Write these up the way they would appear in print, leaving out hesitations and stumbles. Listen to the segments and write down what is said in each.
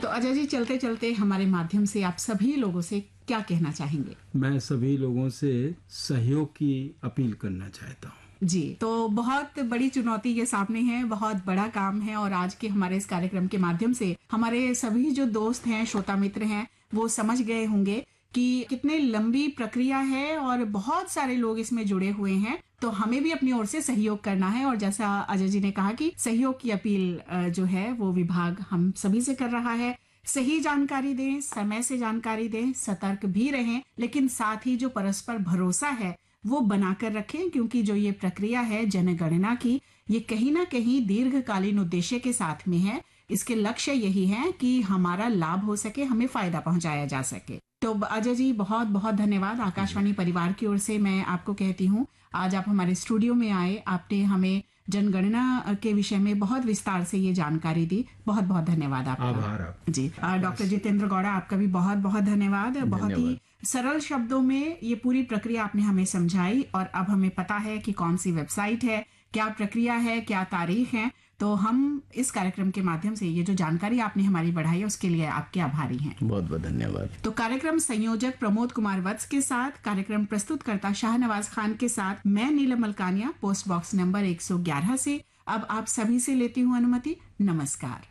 तो अजय जी, चलते चलते हमारे माध्यम से आप सभी लोगों से क्या कहना चाहेंगे? मैं सभी लोगों से सहयोग की अपील करना चाहता हूँ। जी, तो बहुत बड़ी चुनौती ये सामने है, बहुत बड़ा काम है और आज के हमारे इस कार्यक्रम के माध्यम से हमारे सभी जो दोस्त हैं, श्रोता मित्र हैं, वो समझ गए होंगे कि कितनी लंबी प्रक्रिया है और बहुत सारे लोग इसमें जुड़े हुए हैं। तो हमें भी अपनी ओर से सहयोग करना है और जैसा अजय जी ने कहा कि सहयोग की अपील जो है वो विभाग हम सभी से कर रहा है। सही जानकारी दें, समय से जानकारी दें, सतर्क भी रहें, लेकिन साथ ही जो परस्पर भरोसा है वो बनाकर रखें, क्योंकि जो ये प्रक्रिया है जनगणना की, ये कहीं ना कहीं दीर्घकालीन उद्देश्य के साथ में है। इसके लक्ष्य यही है कि हमारा लाभ हो सके, हमें फायदा पहुंचाया जा सके। तो अजय जी, बहुत बहुत धन्यवाद। आकाशवाणी परिवार की ओर से मैं आपको कहती हूँ, आज आप हमारे स्टूडियो में आए, आपने हमें जनगणना के विषय में बहुत विस्तार से ये जानकारी दी। बहुत बहुत धन्यवाद आपका। आभार आप जी। डॉक्टर जितेंद्र गौड़ा, आपका भी बहुत बहुत धन्यवाद। बहुत ही सरल शब्दों में ये पूरी प्रक्रिया आपने हमें समझाई और अब हमें पता है कि कौन सी वेबसाइट है, क्या प्रक्रिया है, क्या तारीख है। तो हम इस कार्यक्रम के माध्यम से ये जो जानकारी आपने हमारी बढ़ाई है उसके लिए आपके आभारी हैं। बहुत बहुत धन्यवाद। तो कार्यक्रम संयोजक प्रमोद कुमार वत्स के साथ, कार्यक्रम प्रस्तुतकर्ता शाहनवाज खान के साथ मैं नीलम मलकानिया, पोस्ट बॉक्स नंबर 111 से अब आप सभी से लेती हूँ अनुमति। नमस्कार।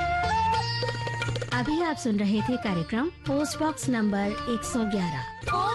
अभी आप सुन रहे थे कार्यक्रम पोस्ट बॉक्स नंबर 111।